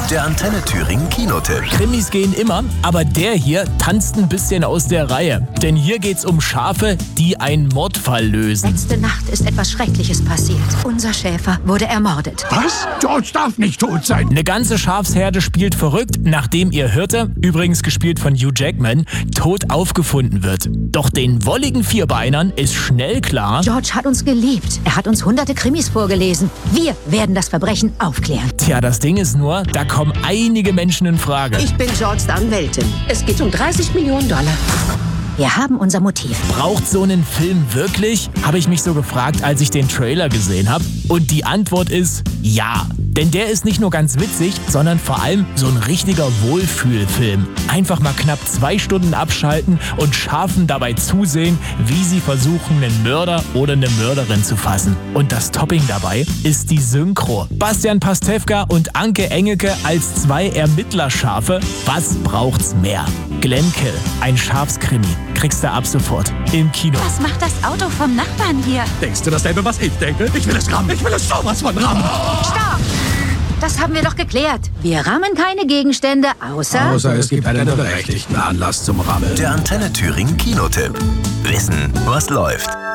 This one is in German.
Der Antenne Thüringen Kinotipp. Krimis gehen immer, aber der hier tanzt ein bisschen aus der Reihe. Denn hier geht's um Schafe, die einen Mordfall lösen. Letzte Nacht ist etwas Schreckliches passiert. Unser Schäfer wurde ermordet. Was? George darf nicht tot sein. Eine ganze Schafsherde spielt verrückt, nachdem ihr Hirte, übrigens gespielt von Hugh Jackman, tot aufgefunden wird. Doch den wolligen Vierbeinern ist schnell klar: George hat uns geliebt. Er hat uns hunderte Krimis vorgelesen. Wir werden das Verbrechen aufklären. Tja, das Ding ist nur, da kommen einige Menschen in Frage. Ich bin Georges Anwältin. Es geht um 30 Millionen $. Wir haben unser Motiv. Braucht so einen Film wirklich? Habe ich mich so gefragt, als ich den Trailer gesehen habe. Und die Antwort ist ja. Denn der ist nicht nur ganz witzig, sondern vor allem so ein richtiger Wohlfühlfilm. Einfach mal knapp 2 Stunden abschalten und Schafen dabei zusehen, wie sie versuchen, einen Mörder oder eine Mörderin zu fassen. Und das Topping dabei ist die Synchro. Bastian Pastewka und Anke Engelke als 2 Ermittlerschafe. Was braucht's mehr? Glenkill, ein Schafskrimi. Kriegst du ab sofort im Kino. Was macht das Auto vom Nachbarn hier? Denkst du dasselbe, was ich denke? Ich will es rammen. Ich will es sowas von rammen. Stopp! Das haben wir doch geklärt. Wir rammen keine Gegenstände, außer Es gibt einen berechtigten Anlass zum Rammeln. Der Antenne Thüringen Kinotipp. Wissen, was läuft.